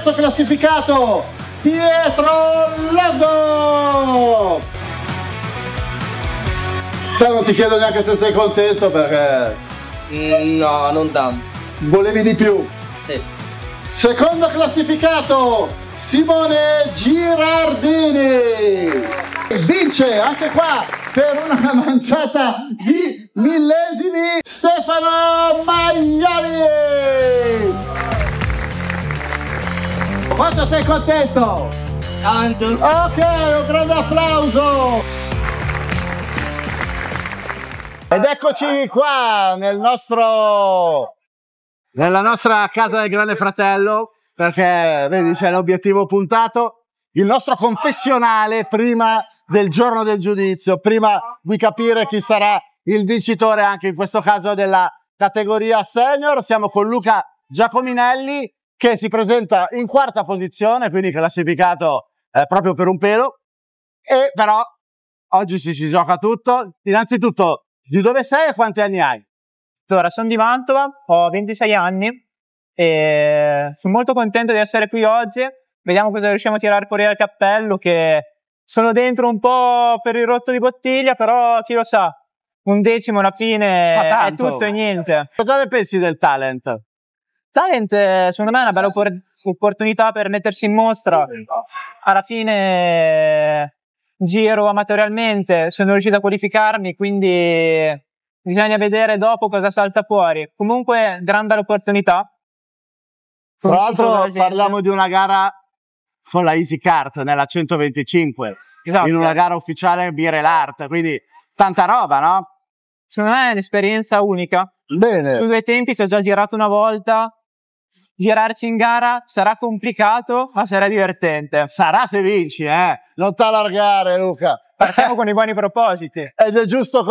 terzo classificato, Pietro Lando. Te non ti chiedo neanche se sei contento perché... No, non tanto. Volevi di più. Sì. Secondo classificato, Simone Girardini. Vince anche qua per una manciata di millesimi Stefano Maiali. Quanto sei contento? Tanto. Ok, un grande applauso. Ed eccoci qua nella nostra casa del Grande Fratello, perché vedi c'è l'obiettivo puntato, il nostro confessionale prima del giorno del giudizio, prima di capire chi sarà il vincitore anche in questo caso della categoria senior. Siamo con Luca Giacominelli che si presenta in quarta posizione, quindi classificato proprio per un pelo, e però oggi si gioca tutto. Innanzitutto, di dove sei e quanti anni hai? Allora, sono di Mantova, ho 26 anni e sono molto contento di essere qui oggi. Vediamo cosa riusciamo a tirare fuori dal cappello, che sono dentro un po' per il rotto di bottiglia, però chi lo sa, un decimo alla fine è tutto e niente. Cosa ne pensi del talent? Talent, secondo me, è una bella opportunità per mettersi in mostra. Alla fine giro amatorialmente, sono riuscito a qualificarmi, quindi bisogna vedere dopo cosa salta fuori. Comunque, gran bella opportunità. Tra l'altro parliamo di una gara con la Easy Kart nella 125, esatto, in una gara ufficiale Birel Art, quindi tanta roba, no? Secondo me è un'esperienza unica. Bene. Su due tempi ci ho già girato una volta. Girarci in gara sarà complicato, ma sarà divertente. Sarà se vinci, non t'allargare, Luca. Partiamo con i buoni propositi. Ed è giusto